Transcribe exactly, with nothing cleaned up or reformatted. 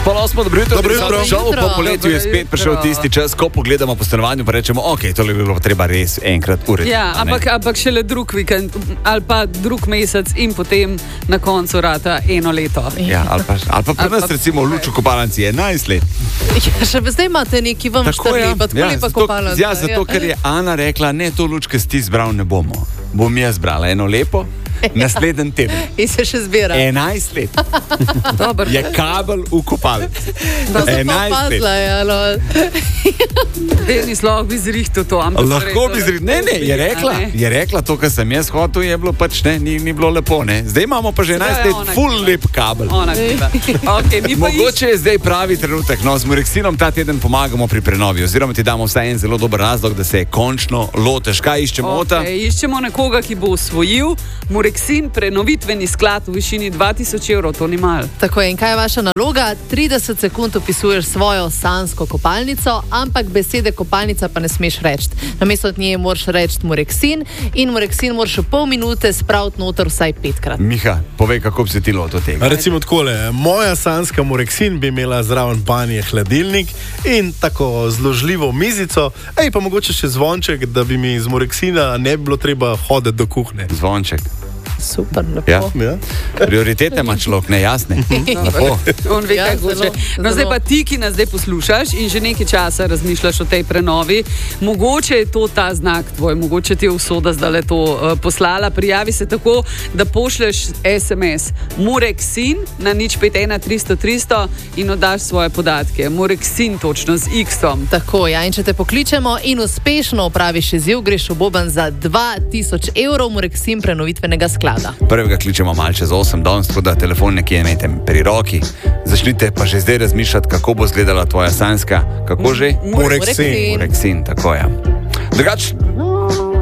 Pol osmo, dobro jutro. Dobro jutro. Žal po poletju je spet prišel tisti čas, ko pogledamo po stanovanju pa rečemo, ok, tole bi bilo treba res enkrat urediti. Ja, ampak, ampak šele drug vikend ali pa drug mesec in potem na koncu rata eno leto. Ja, ali pa, ali pa pri Ali nas pa- recimo v Luču kopalnici je enajst let. Ja, še zdaj imate neki vam štrli, pa tako lepa zato, kopalnica. ja, zato ker je Ana rekla, ne, to lučke si ti zbral, ne bomo. Bom jaz zbrala eno lepo, naslednji teden. In se še zbira. enajst let. Dobro. Je kabel v kopalnici. To sem pa enajst let. opazila, ja, no. Denis, lahko bi zrihtel to, ampak... Lahko bi zred... Ne, ne, je rekla, A ne? je rekla to, kar sem jaz hotel, je bilo pač ne, ni, ni bilo lepo, ne. Zdaj imamo pa že enajst Zdaj je let ona full kriva. lep kabel. Ona kriva. Okay, mi pa Mogoče je zdaj pravi trenutek, no, z Murexinom ta teden pomagamo pri prenovi, oziroma ti damo vsaj en zelo dober razlog, da se končno loteš. Kaj iščemo ota? Okay, iščemo nekoga, ki bo osvojil Murexin prenovitveni sklad v višini dva tisoč evrov, to ni malo. Tako je, in kaj je vaša naloga? trideset sekund opisuješ svojo sansko kopalnico, ampak besede kopalnica pa ne smeš reči. Namesto od nje moraš reči Murexin in Murexin moraš v pol minute spraviti noter vsaj petkrat. Miha, povej, kako bi se ti lotil tega. Recimo takole, moja sanska Murexin bi imela zraven banje hladilnik in tako zložljivo mizico, ej pa mogoče še zvonček, da bi mi iz Murexina ne bi bilo treba hoditi do kuhne. Zvonček. Super, lepo. Ja. Ja? Prioritete ima človek, ne jasne. Lepo. On ve, Ja, kaj hoče. zelo, No, zdaj zelo. pa ti, ki nas zdaj poslušaš in že nekaj časa razmišljaš o tej prenovi, mogoče je to ta znak tvoj, mogoče ti je usoda zdaj to uh, poslala. Prijavi se tako, da pošleš es em es Murexin na nič pet ena tristo tristo in oddaš svoje podatke. Murexin točno z X-om. Tako, ja, in če te pokličemo in uspešno opraviš izziv, greš v boben za dva tisoč evrov Murexin prenovitvenega sklada. Prvega kličemo mal čez osem danes, tako da telefon nekje imejte pri roki. Začnite pa že zdaj razmišljati, kako bo izgledala tvoja sanska, kako že? Murexin. Murexin, tako je. Drugač,